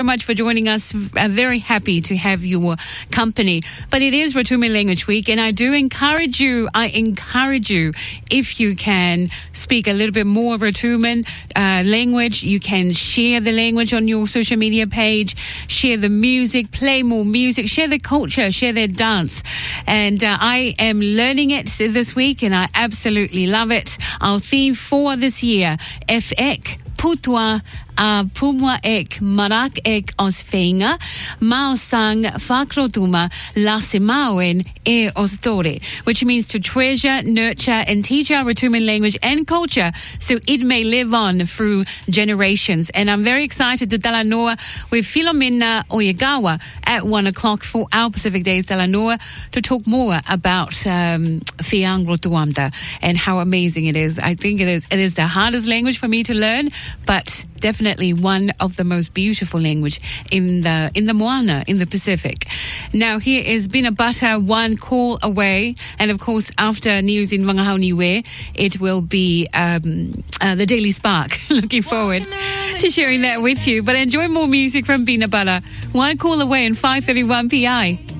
much for joining us. Very happy to have your company. But it is Ratuman Language Week, and I encourage you, if you can speak a little bit more Ratuman language. You can share the language on your social media page, share the music, play more music, share the culture, share their dance. And I am learning it this week, and I absolutely love it. Our theme for this year, FX Putua Pumwa ek marak ek os feinga mao sang fakrotuma lasemawen e ostore, which means to treasure, nurture and teach our Ratuman language and culture so it may live on through generations. And I'm very excited to Talanoa with Philomena Oyagawa at 1 o'clock for our Pacific Days Talanoa to talk more about Fiang Rotuamda and how amazing it is. I think it is the hardest language for me to learn, but definitely one of the most beautiful language in the Moana, in the Pacific. Now here is Bina Butter, One Call Away, and of course after news in Wangahau Niue, it will be the Daily Spark. Looking forward to sharing that with you. But enjoy more music from Bina Butter, One Call Away and 5:31 PI.